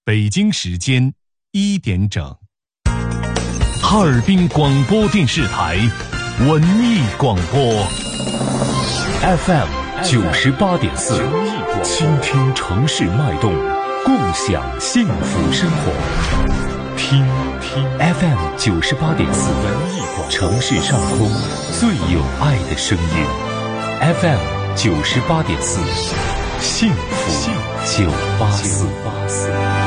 北京时间1点整。哈尔滨广播电视台文艺广播 FM 98.4，倾听城市脉动，共享幸福生活。听 FM 98.4，城市上空最有爱的声音。FM 98.4，幸福984。